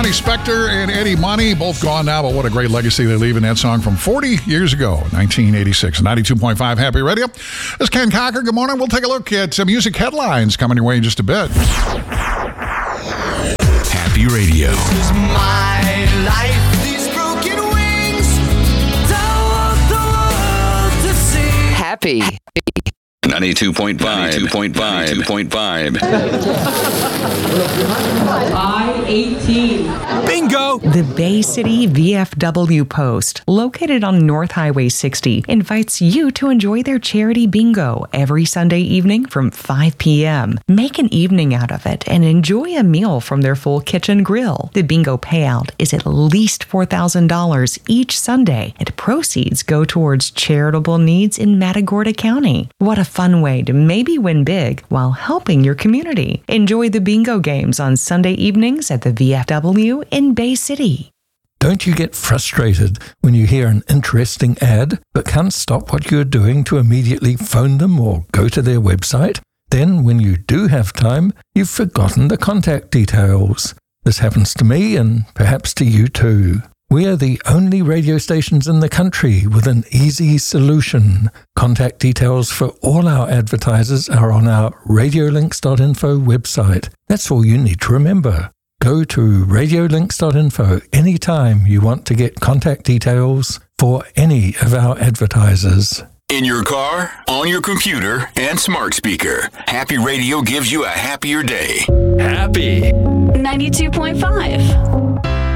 Ronnie Spector and Eddie Money, both gone now, but what a great legacy they leave in that song from 40 years ago, 1986. 92.5 Happy Radio. This is Ken Cocker. Good morning. We'll take a look at some music headlines coming your way in just a bit. Happy Radio. This is my life. These broken wings. Don't want the world to see. Happy. 92.5. I-18. Bingo! The Bay City VFW Post, located on North Highway 60, invites you to enjoy their charity bingo every Sunday evening from 5 p.m. Make an evening out of it and enjoy a meal from their full kitchen grill. The bingo payout is at least $4,000 each Sunday, and proceeds go towards charitable needs in Matagorda County. What a fun way to maybe win big while helping your community. Enjoy the bingo games on Sunday evenings at the VFW in Bay City. Don't you get frustrated when you hear an interesting ad but can't stop what you're doing to immediately phone them or go to their website? Then, when you do have time, you've forgotten the contact details. This happens to me and perhaps to you too. We are the only radio stations in the country with an easy solution. Contact details for all our advertisers are on our radiolinks.info website. That's all you need to remember. Go to radiolinks.info anytime you want to get contact details for any of our advertisers. In your car, on your computer, and smart speaker, Happy Radio gives you a happier day. Happy. 92.5.